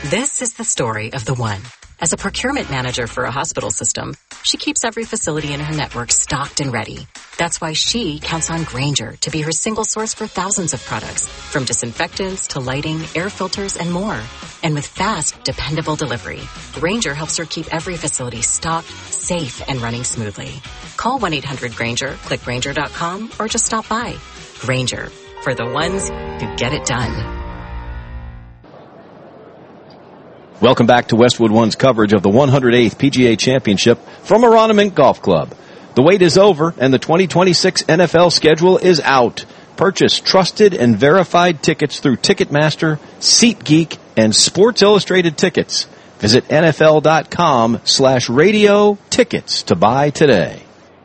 This is the story of the one. As a procurement manager for a hospital system, she keeps every facility in her network stocked and ready. That's why she counts on Grainger to be her single source for thousands of products, from disinfectants to lighting, air filters, and more. And with fast, dependable delivery, Grainger helps her keep every facility stocked, safe, and running smoothly. Call 1-800-GRAINGER, click Grainger.com, or just stop by. Grainger, for the ones who get it done. Welcome back to Westwood One's coverage of the 108th PGA Championship from Aronimink Golf Club. The wait is over, and the 2026 NFL schedule is out. Purchase trusted and verified tickets through Ticketmaster, SeatGeek, and Sports Illustrated Tickets. Visit NFL.com/radio tickets to buy today.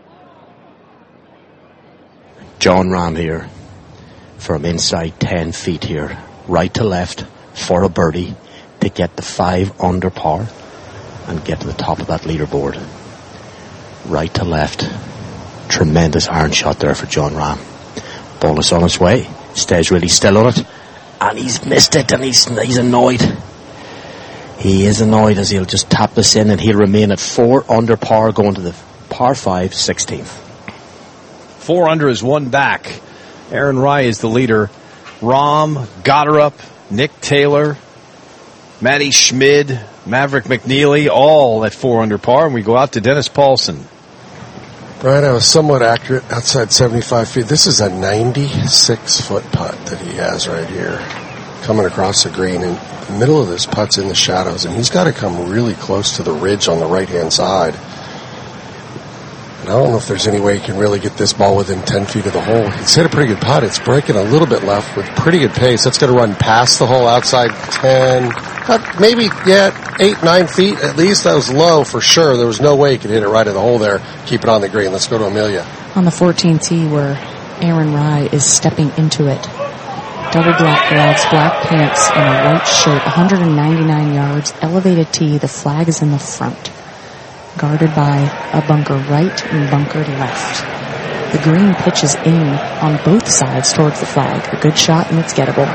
Jon Rahm here from inside 10 feet here, right to left for a birdie to get the 5 under par and get to the top of that leaderboard. Right to left. Tremendous iron shot there for Jon Rahm. Ball is on its way. Stays really still on it. And he's missed it, and he's annoyed. He is annoyed as he'll just tap this in, and he'll remain at 4 under par going to the par 5 16th. 4 under is one back. Aaron Rai is the leader. Rahm, Goddard, Nick Taylor, Matty Schmid, Maverick McNeely, all at 4 under par, and we go out to Dennis Paulson. Brian, I was somewhat accurate outside 75 feet. This is a 96-foot putt that he has right here, coming across the green. And the middle of this putt's in the shadows, and he's got to come really close to the ridge on the right-hand side. And I don't know if there's any way he can really get this ball within 10 feet of the hole. He's hit a pretty good putt. It's breaking a little bit left with pretty good pace. That's going to run past the hole outside 10, maybe 8, 9 feet at least. That was low for sure. There was no way he could hit it right at the hole there, keep it on the green. Let's go to Amelia. On the 14th tee where Aaron Rai is stepping into it. Double black gloves, black pants, and a white shirt, 199 yards, elevated tee. The flag is in the front, guarded by a bunker right and bunker left. The green pitches in on both sides towards the flag. A good shot, and it's gettable.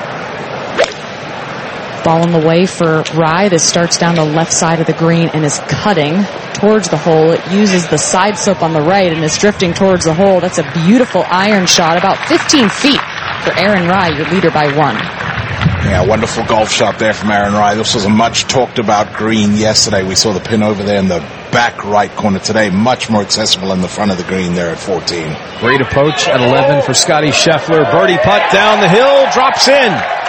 Ball in the way for Rai. This starts down the left side of the green and is cutting towards the hole. It uses the side slope on the right and is drifting towards the hole. That's a beautiful iron shot, about 15 feet for Aaron Rai, your leader by 1. Yeah, wonderful golf shot there from Aaron Rai. This was a much talked about green yesterday. We saw the pin over there in the back right corner today. Much more accessible in the front of the green there at 14. Great approach at 11 for Scotty Scheffler. Birdie putt down the hill, drops in.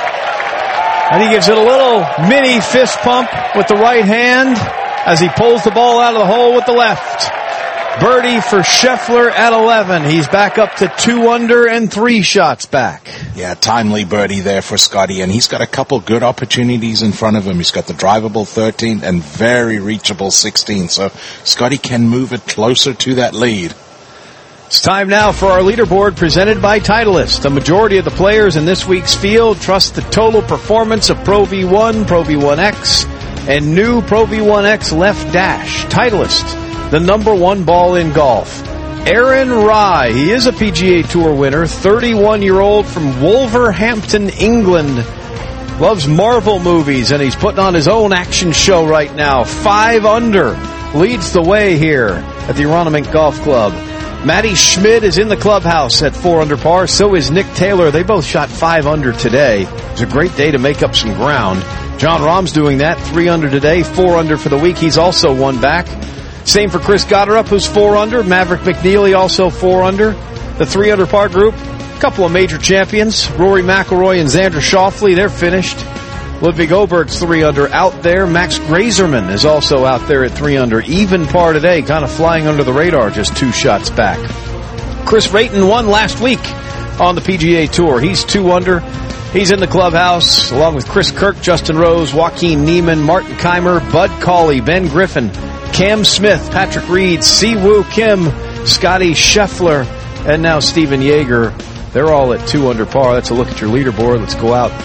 And he gives it a little mini fist pump with the right hand as he pulls the ball out of the hole with the left. Birdie for Scheffler at 11. He's back up to 2 under and 3 shots back. Yeah, timely birdie there for Scotty, and he's got a couple good opportunities in front of him. He's got the drivable 13th and very reachable 16th, so Scotty can move it closer to that lead. It's time now for our leaderboard presented by Titleist. The majority of the players in this week's field trust the total performance of Pro V1, Pro V1X, and new Pro V1X Left Dash. Titleist, the number 1 ball in golf. Aaron Rai, he is a PGA Tour winner, 31-year-old from Wolverhampton, England. Loves Marvel movies, and he's putting on his own action show right now. 5 under, leads the way here at the Aronimink Golf Club. Matty Schmid is in the clubhouse at 4 under par. So is Nick Taylor. They both shot 5 under today. It was a great day to make up some ground. Jon Rahm's doing that, 3 under today, 4 under for the week. He's also 1 back. Same for Chris Goddard, who's 4 under. Maverick McNeely also 4 under. The 3 under par group, a couple of major champions. Rory McIlroy and Xander Schauffele, they're finished. Ludwig Obert's 3 under out there. Max Grazerman is also out there at 3 under. Even par today, kind of flying under the radar, just 2 shots back. Chris Rayton won last week on the PGA Tour. He's 2 under. He's in the clubhouse, along with Chris Kirk, Justin Rose, Joaquin Neiman, Martin Keimer, Bud Cauley, Ben Griffin, Cam Smith, Patrick Reed, Si-Woo Kim, Scotty Scheffler, and now Steven Yeager. They're all at 2 under par. That's a look at your leaderboard. Let's go out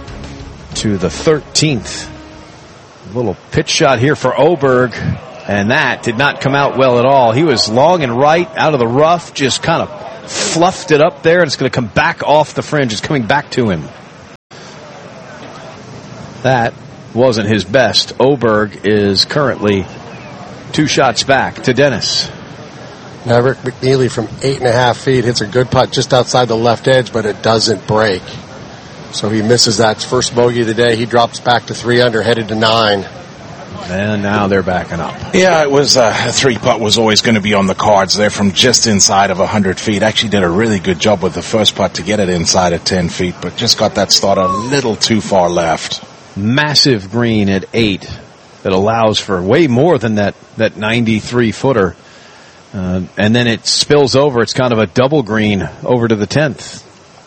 to the 13th. A little pitch shot here for Oberg, and that did not come out well at all. He was long and right out of the rough, just kind of fluffed it up there, and it's going to come back off the fringe. It's coming back to him. That wasn't his best. Oberg is currently 2 shots back to Dennis. Maverick McNeely from 8.5 feet hits a good putt just outside the left edge, but it doesn't break. So he misses that first bogey of the day. He drops back to 3 under, headed to 9. And now they're backing up. Yeah, it was a 3-putt was always going to be on the cards there from just inside of 100 feet. Actually did a really good job with the first putt to get it inside of 10 feet, but just got that start a little too far left. Massive green at 8 that allows for way more than that 93-footer. And then it spills over. It's kind of a double green over to the 10th.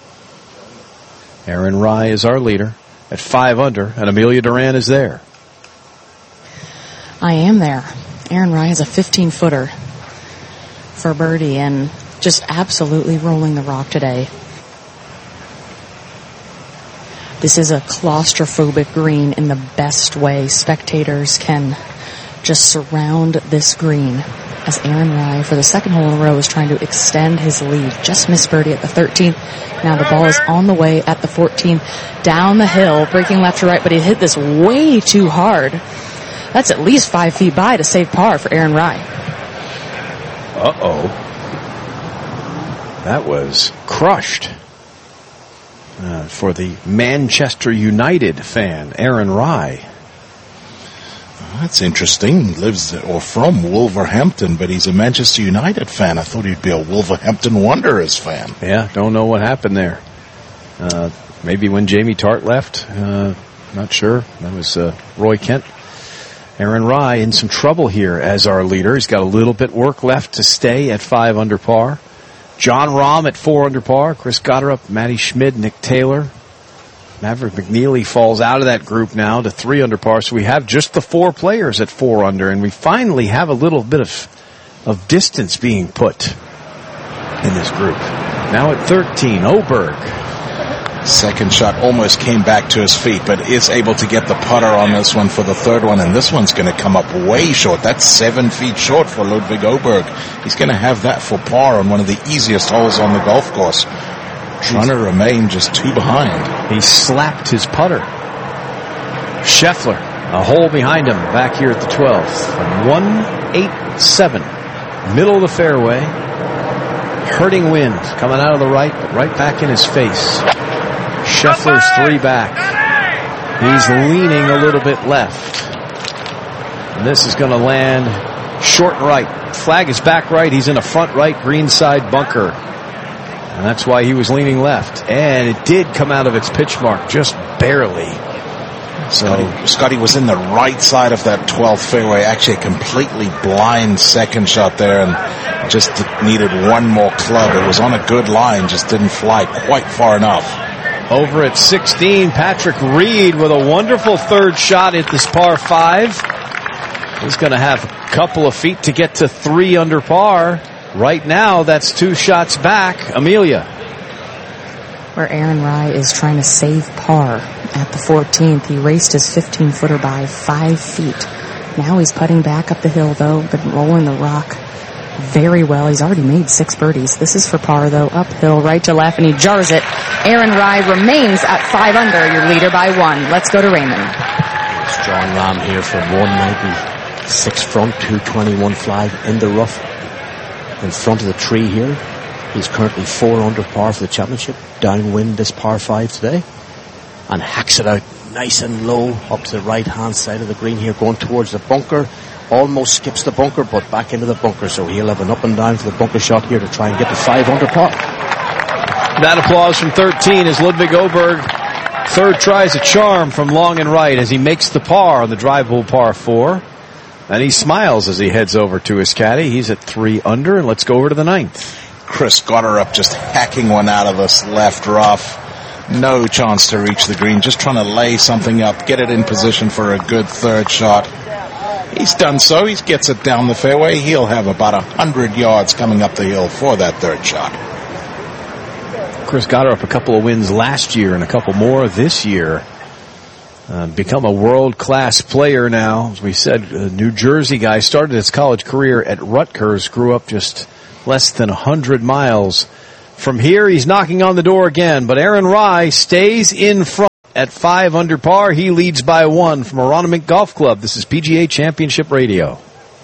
Aaron Rai is our leader at 5 under, and Amelia Duran is there. I am there. Aaron Rai is a 15-footer for birdie and just absolutely rolling the rock today. This is a claustrophobic green in the best way. Spectators can just surround this green as Aaron Rai, for the second hole in a row, is trying to extend his lead. Just missed birdie at the 13th. Now the ball is on the way at the 14th. Down the hill, breaking left to right, but he hit this way too hard. That's at least 5 feet by to save par for Aaron Rai. Uh-oh. That was crushed. For the Manchester United fan, Aaron Rai. That's interesting. He lives from Wolverhampton, but he's a Manchester United fan. I thought he'd be a Wolverhampton Wanderers fan. Yeah, don't know what happened there. Maybe when Jamie Tart left. Not sure. That was Roy Kent. Aaron Rai in some trouble here as our leader. He's got a little bit work left to stay at 5 under par. John Rahm at 4 under par. Chris Gotterup, Matty Schmid, Nick Taylor. Maverick McNeely falls out of that group now to 3 under par. So we have just the 4 players at 4 under, and we finally have a little bit of distance being put in this group. Now at 13, Oberg. Second shot almost came back to his feet, but is able to get the putter on this one for the third one, and this one's going to come up way short. That's 7 feet short for Ludwig Oberg. He's going to have that for par on one of the easiest holes on the golf course. Trying to remain just 2 behind. He slapped his putter. Scheffler, a hole behind him, back here at the 12th. 187, middle of the fairway. Hurting wind coming out of the right, but right back in his face. Scheffler's 3 back. He's leaning a little bit left. And this is going to land short right. Flag is back right. He's in a front right greenside bunker. And that's why he was leaning left. And it did come out of its pitch mark, just barely. So Scotty was in the right side of that 12th fairway. Actually a completely blind second shot there, and just needed one more club. It was on a good line, just didn't fly quite far enough. Over at 16, Patrick Reed with a wonderful third shot at this par 5. He's going to have a couple of feet to get to 3 under par. Right now, that's 2 shots back. Amelia. Where Aaron Rai is trying to save par at the 14th. He raced his 15-footer by 5 feet. Now he's putting back up the hill, though, but rolling the rock very well. He's already made 6 birdies. This is for par, though. Uphill, right to left, and he jars it. Aaron Rai remains at 5 under, your leader by 1. Let's go to Raymond. It's John Rahm here from 196 front, 221 flag in the rough. In front of the tree here. He's currently 4 under par for the championship. Downwind this par 5 today. And hacks it out nice and low up to the right-hand side of the green here, going towards the bunker. Almost skips the bunker, but back into the bunker. So he'll have an up and down for the bunker shot here to try and get to 5 under par. That applause from 13 as Ludwig Oberg third tries a charm from long and right as he makes the par on the drive hole par 4. And he smiles as he heads over to his caddy. He's at 3 under, and let's go over to the 9th. Chris Gotterup just hacking one out of this left rough. No chance to reach the green. Just trying to lay something up, get it in position for a good third shot. He's done so. He gets it down the fairway. He'll have about 100 yards coming up the hill for that third shot. Chris Gotterup, a couple of wins last year and a couple more this year. Become a world-class player now. As we said, a New Jersey guy, started his college career at Rutgers, grew up just less than 100 miles. From here, he's knocking on the door again, but Aaron Rai stays in front at 5 under par. He leads by 1 from Aronimink Golf Club. This is PGA Championship Radio.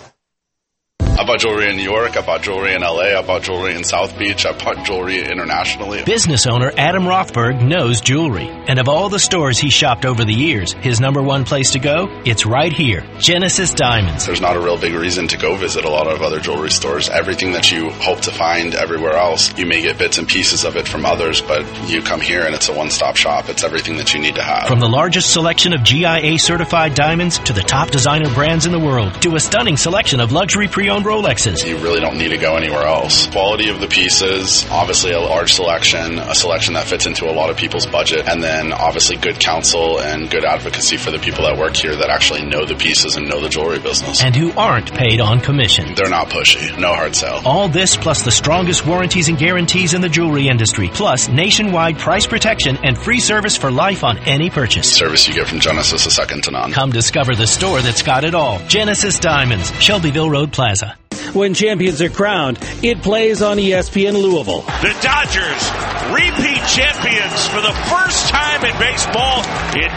I bought jewelry in New York, I bought jewelry in LA, I bought jewelry in South Beach, I bought jewelry internationally. Business owner Adam Rothberg knows jewelry. And of all the stores he shopped over the years, his number one place to go? It's right here, Genesis Diamonds. There's not a real big reason to go visit a lot of other jewelry stores. Everything that you hope to find everywhere else, you may get bits and pieces of it from others, but you come here and it's a one-stop shop. It's everything that you need to have. From the largest selection of GIA certified diamonds to the top designer brands in the world to a stunning selection of luxury pre-owned Rolexes. You really don't need to go anywhere else. Quality of the pieces, obviously a large selection, a selection that fits into a lot of people's budget, and then obviously good counsel and good advocacy for the people that work here that actually know the pieces and know the jewelry business. And who aren't paid on commission. They're not pushy. No hard sell. All this plus the strongest warranties and guarantees in the jewelry industry, plus nationwide price protection and free service for life on any purchase. Service you get from Genesis is second to none. Come discover the store that's got it all. Genesis Diamonds, Shelbyville Road Plaza. When champions are crowned, it plays on ESPN Louisville. The Dodgers, repeat champions for the first time in baseball in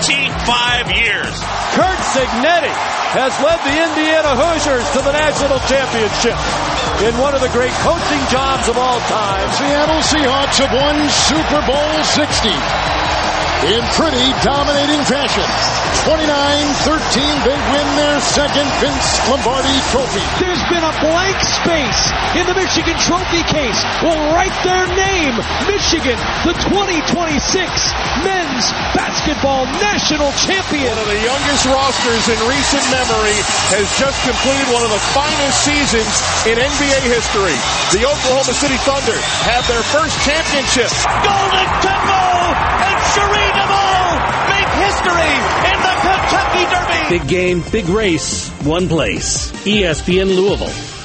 25 years. Curt Cignetti has led the Indiana Hoosiers to the national championship in one of the great coaching jobs of all time. Seattle Seahawks have won Super Bowl 60 in pretty dominating fashion. 29-13, they win their second Vince Lombardi trophy. There's been a blank space in the Michigan trophy case. Will write their name, Michigan, the 2026 men's basketball national champion. One of the youngest rosters in recent memory has just completed one of the finest seasons in NBA history. The Oklahoma City Thunder have their first championship. Golden Temple and Sheree DeVoe make history in the Kentucky Derby. Big game, big race, one place. ESPN Louisville.